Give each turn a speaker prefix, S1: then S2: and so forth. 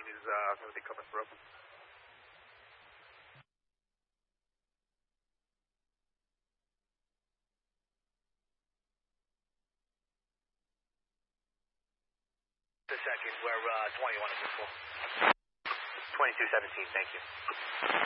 S1: is going to be coming through.
S2: The second, where 21 is full.
S3: 2217, thank you.